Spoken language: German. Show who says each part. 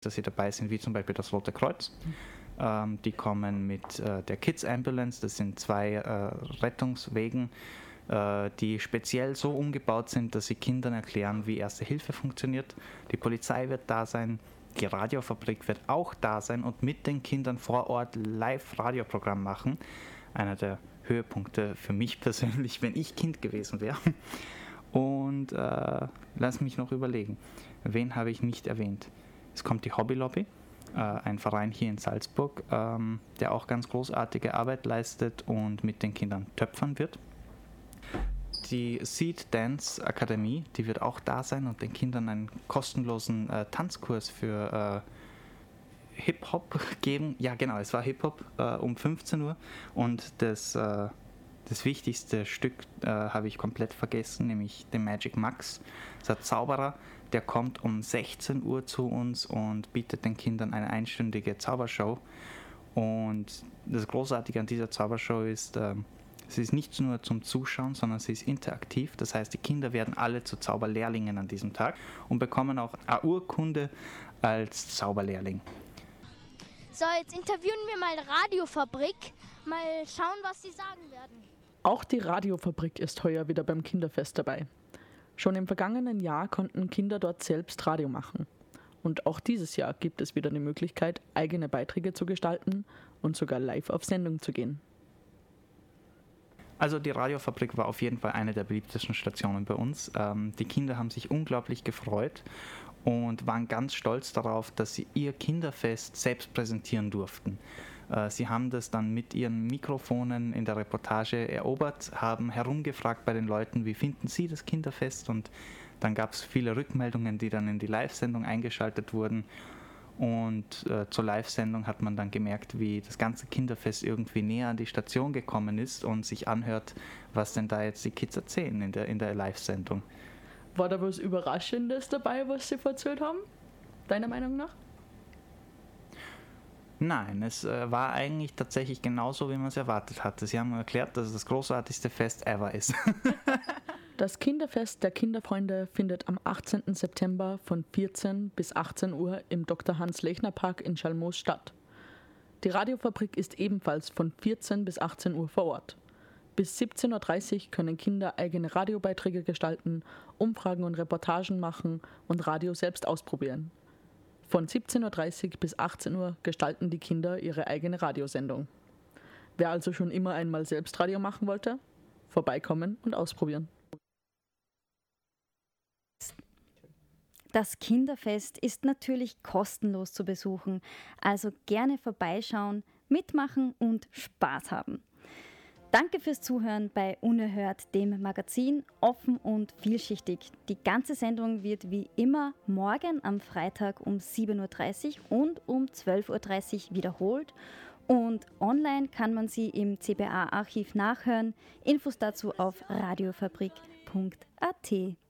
Speaker 1: dass sie dabei sind, wie zum Beispiel das Rote Kreuz. Die kommen mit der Kids Ambulance, das sind 2 Rettungswegen, die speziell so umgebaut sind, dass sie Kindern erklären, wie Erste Hilfe funktioniert. Die Polizei wird da sein, die Radiofabrik wird auch da sein und mit den Kindern vor Ort Live-Radioprogramm machen. Einer der Höhepunkte für mich persönlich, wenn ich Kind gewesen wäre. Und lass mich noch überlegen, wen habe ich nicht erwähnt? Es kommt die Hobby Lobby, ein Verein hier in Salzburg, der auch ganz großartige Arbeit leistet und mit den Kindern töpfern wird. Die Seed Dance Akademie, die wird auch da sein und den Kindern einen kostenlosen Tanzkurs für Hip-Hop geben. Ja genau, es war Hip-Hop um 15 Uhr und das wichtigste Stück habe ich komplett vergessen, nämlich den Magic Max, der Zauberer, der kommt um 16 Uhr zu uns und bietet den Kindern eine einstündige Zaubershow. Und das Großartige an dieser Zaubershow ist, sie ist nicht nur zum Zuschauen, sondern sie ist interaktiv. Das heißt, die Kinder werden alle zu Zauberlehrlingen an diesem Tag und bekommen auch eine Urkunde als Zauberlehrling.
Speaker 2: So, jetzt interviewen wir mal Radiofabrik. Mal schauen, was sie sagen werden.
Speaker 3: Auch die Radiofabrik ist heuer wieder beim Kinderfest dabei. Schon im vergangenen Jahr konnten Kinder dort selbst Radio machen. Und auch dieses Jahr gibt es wieder die Möglichkeit, eigene Beiträge zu gestalten und sogar live auf Sendung zu gehen.
Speaker 1: Also die Radiofabrik war auf jeden Fall eine der beliebtesten Stationen bei uns. Die Kinder haben sich unglaublich gefreut und waren ganz stolz darauf, dass sie ihr Kinderfest selbst präsentieren durften. Sie haben das dann mit ihren Mikrofonen in der Reportage erobert, haben herumgefragt bei den Leuten, wie finden sie das Kinderfest, und dann gab es viele Rückmeldungen, die dann in die Live-Sendung eingeschaltet wurden, und zur Live-Sendung hat man dann gemerkt, wie das ganze Kinderfest irgendwie näher an die Station gekommen ist und sich anhört, was denn da jetzt die Kids erzählen in der Live-Sendung.
Speaker 3: War da was Überraschendes dabei, was sie erzählt haben, deiner Meinung nach?
Speaker 1: Nein, es war eigentlich tatsächlich genauso, wie man es erwartet hatte. Sie haben erklärt, dass es das großartigste Fest ever ist.
Speaker 3: Das Kinderfest der Kinderfreunde findet am 18. September von 14 bis 18 Uhr im Dr. Hans-Lechner-Park in Schalmoos statt. Die Radiofabrik ist ebenfalls von 14 bis 18 Uhr vor Ort. Bis 17.30 Uhr können Kinder eigene Radiobeiträge gestalten, Umfragen und Reportagen machen und Radio selbst ausprobieren. Von 17.30 Uhr bis 18 Uhr gestalten die Kinder ihre eigene Radiosendung. Wer also schon immer einmal selbst Radio machen wollte, vorbeikommen und ausprobieren.
Speaker 4: Das Kinderfest ist natürlich kostenlos zu besuchen, also gerne vorbeischauen, mitmachen und Spaß haben. Danke fürs Zuhören bei Unerhört, dem Magazin, offen und vielschichtig. Die ganze Sendung wird wie immer morgen am Freitag um 7.30 Uhr und um 12.30 Uhr wiederholt. Und online kann man sie im CBA-Archiv nachhören. Infos dazu auf radiofabrik.at.